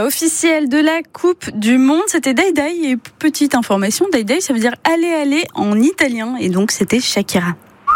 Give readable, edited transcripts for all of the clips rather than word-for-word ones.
officielle de la Coupe du Monde, c'était Dai Dai. Et petite information, Dai Dai, ça veut dire aller en italien. Et donc, c'était Shakira.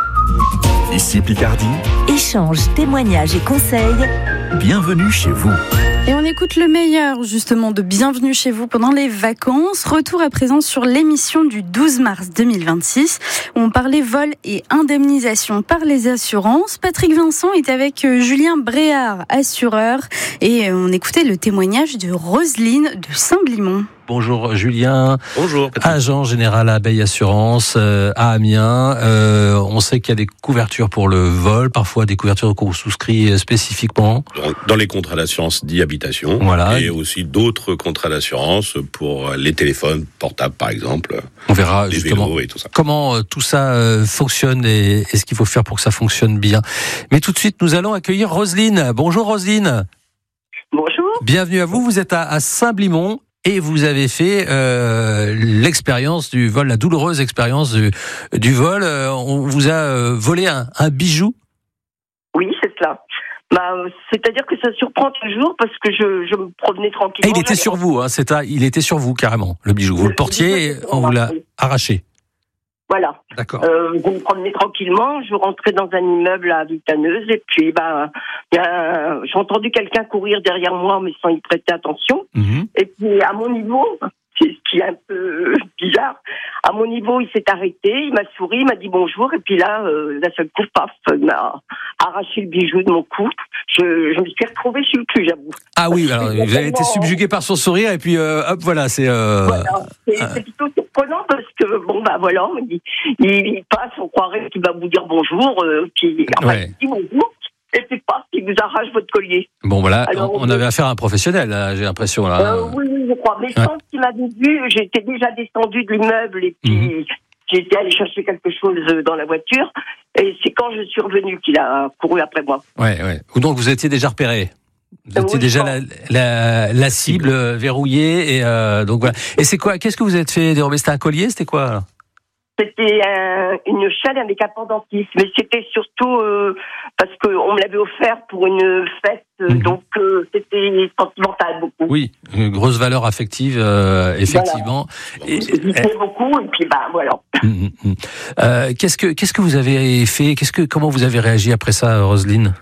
Ici Picardie. Échanges, témoignages et conseils. Bienvenue chez vous. Et on écoute le meilleur, justement, de Bienvenue chez vous pendant les vacances. Retour à présent sur l'émission du 12 mars 2026, où on parlait vol et indemnisation par les assurances. Patrick Vincent est avec Julien Bréard, assureur, et on écoutait le témoignage de Roselyne de Saint-Blimont. Bonjour Julien. Bonjour Patrick. Agent général à Abeille Assurance à Amiens. On sait qu'il y a des couvertures pour le vol, parfois des couvertures qu'on souscrit spécifiquement. Dans les contrats d'assurance dits habitation, voilà. Et aussi d'autres contrats d'assurance pour les téléphones portables par exemple. On verra les justement vélos et tout ça. Comment tout ça fonctionne et ce qu'il faut faire pour que ça fonctionne bien. Mais tout de suite, nous allons accueillir Roselyne. Bonjour Roselyne. Bonjour. Bienvenue à vous. Vous êtes à Saint-Blimont. Et vous avez fait l'expérience du vol, la douloureuse expérience du vol. On vous a volé un bijou. Oui, c'est cela. C'est-à-dire que ça surprend toujours parce que je me promenais tranquillement. Et il était sur vous, hein, il était sur vous carrément, le bijou. Vous le portiez et on vous l'a arraché. Voilà. D'accord. Je me promenais tranquillement, je rentrais dans un immeuble à Vitaneuse et puis j'ai entendu quelqu'un courir derrière moi mais sans y prêter attention. Mm-hmm. Et puis à mon niveau, c'est ce qui est un peu bizarre, à mon niveau il s'est arrêté, il m'a souri, il m'a dit bonjour et puis là, d'un seul coup, paf, il m'a arraché le bijou de mon cou. Je me suis retrouvée sur le cul, j'avoue. Ah oui, alors vous avez été subjugué par son sourire et puis hop, voilà, c'est... Voilà, c'est plutôt surprenant parce que, voilà, il passe, on croirait qu'il va vous dire bonjour, puis ouais. Il dit bonjour, et puis paf, il vous arrache votre collier. Bon, voilà, alors, on avait affaire à un professionnel, là, j'ai l'impression. Là. Oui, je crois. Mais quand il m'avait vu, j'étais déjà descendue de l'immeuble et puis j'étais allée chercher quelque chose dans la voiture. Et c'est quand je suis revenue qu'il a couru après moi. Ouais. Donc vous étiez déjà repéré. Vous étiez déjà la cible verrouillée et donc voilà. Et c'est quoi? Qu'est-ce que vous avez fait? C'était un collier? C'était quoi alors? C'était une chaîne avec un pendentif, mais c'était surtout parce qu'on me l'avait offert pour une fête, donc c'était sentimental beaucoup. Oui, une grosse valeur affective, effectivement. Voilà. Et beaucoup, et puis voilà. Qu'est-ce que vous avez fait? Comment vous avez réagi après ça, Roselyne?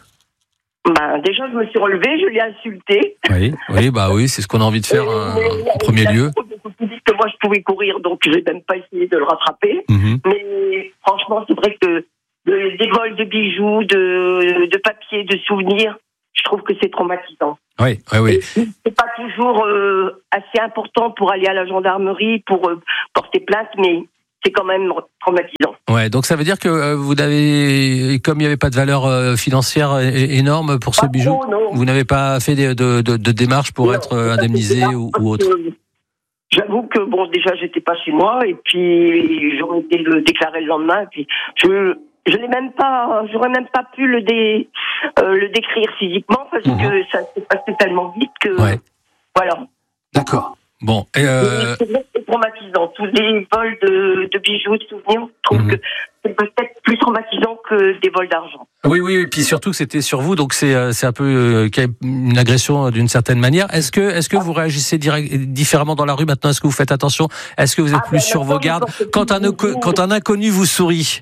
Déjà, je me suis relevée, je l'ai insulté. Oui, c'est ce qu'on a envie de faire en premier lieu. Je me suis dit que moi, je pouvais courir, donc je n'ai même pas essayé de le rattraper. Mais franchement, c'est vrai que des vols de bijoux, de papier, de souvenirs, je trouve que c'est traumatisant. Oui. C'est pas toujours assez important pour aller à la gendarmerie, pour porter plainte, mais c'est quand même traumatisant. Ouais, donc ça veut dire que vous n'avez, comme il n'y avait pas de valeur financière énorme pour ce bijou, vous n'avez pas fait de démarches pour être indemnisé ou autre. J'avoue que déjà j'étais pas chez moi et puis j'aurais été le déclarer le lendemain et puis je n'ai même pas, j'aurais même pas pu le décrire physiquement parce que ça s'est passé tellement vite que voilà. D'accord. Bon, c'est traumatisant. Tous les vols de bijoux, de souvenirs, je trouve que c'est peut-être plus traumatisant que des vols d'argent. Oui, et puis surtout que c'était sur vous, donc c'est un peu une agression d'une certaine manière. Est-ce que vous réagissez différemment dans la rue maintenant? Est-ce que vous faites attention? Est-ce que vous êtes plus sur vos gardes quand un inconnu vous sourit?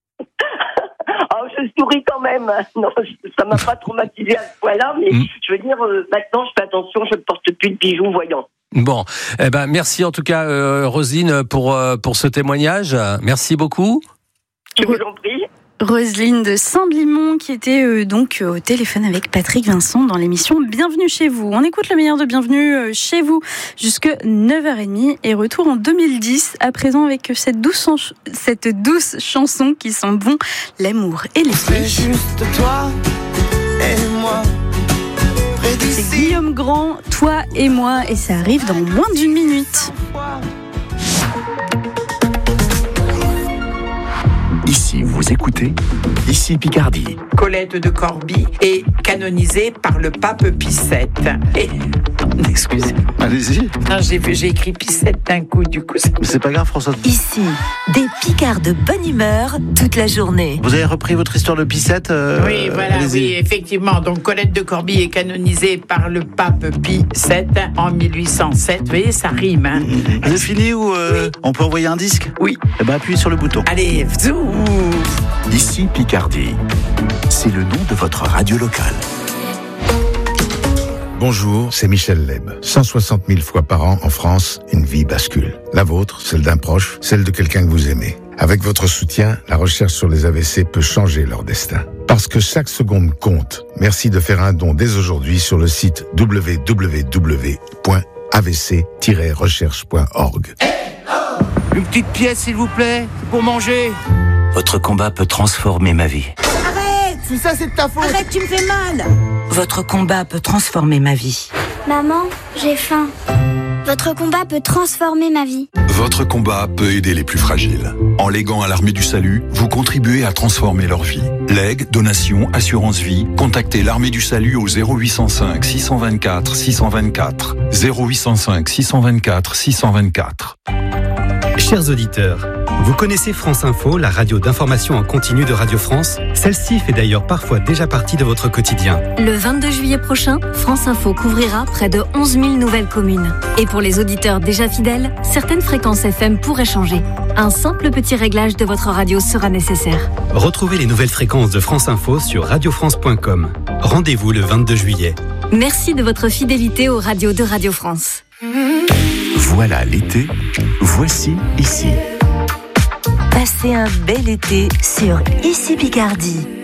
Je souris quand même. Non, ça m'a pas traumatisé à ce point-là, mais je veux dire, maintenant je fais attention, je ne porte plus de bijoux voyants. Bon, merci en tout cas Roselyne pour ce témoignage. Merci beaucoup. Je vous en prie. Roselyne de Saint-Blimont qui était donc au téléphone avec Patrick Vincent dans l'émission Bienvenue chez vous. On écoute le meilleur de Bienvenue chez vous jusque 9h30 et retour en 2010 à présent avec cette douce chanson qui sent bon l'amour et les C'est juste toi et moi. C'est Guillaume Grand, Toi et moi et ça arrive dans moins d'1 minute. Ici Si vous écoutez, ici Picardie. Colette de Corbie est canonisée par le pape Pie VII. Et... Excusez. Allez-y. Non, j'ai écrit Pie VII d'un coup, du coup. Mais c'est pas grave, François. Ici, des Picards de bonne humeur toute la journée. Vous avez repris votre histoire de Pie VII Oui, voilà, oui, effectivement. Donc, Colette de Corbie est canonisée par le pape Pie VII en 1807. Vous voyez, ça rime, hein. Vous avez fini ou Oui. on peut envoyer un disque? Oui. Eh ben, appuyez sur le bouton. Allez, zou. Ici Picardie. C'est le nom de votre radio locale. Bonjour, c'est Michel Leb. 160 000 fois par an en France, une vie bascule. La vôtre, celle d'un proche, celle de quelqu'un que vous aimez. Avec votre soutien, la recherche sur les AVC peut changer leur destin. Parce que chaque seconde compte. Merci de faire un don dès aujourd'hui sur le site www.avc-recherche.org. Une petite pièce, s'il vous plaît, pour manger. Votre combat peut transformer ma vie. Tout ça, c'est de ta faute. Arrête, tu me fais mal. Votre combat peut transformer ma vie. Maman, j'ai faim. Votre combat peut transformer ma vie. Votre combat peut aider les plus fragiles. En léguant à l'Armée du Salut, vous contribuez à transformer leur vie. Legs, donations, assurance vie, contactez l'Armée du Salut au 0805 624 624. 0805 624 624. Chers auditeurs, vous connaissez France Info, la radio d'information en continu de Radio France? Celle-ci fait d'ailleurs parfois déjà partie de votre quotidien. Le 22 juillet prochain, France Info couvrira près de 11 000 nouvelles communes. Et pour les auditeurs déjà fidèles, certaines fréquences FM pourraient changer. Un simple petit réglage de votre radio sera nécessaire. Retrouvez les nouvelles fréquences de France Info sur radiofrance.com. Rendez-vous le 22 juillet. Merci de votre fidélité aux radios de Radio France. Voilà l'été, voici ici. Passez un bel été sur Ici Picardie.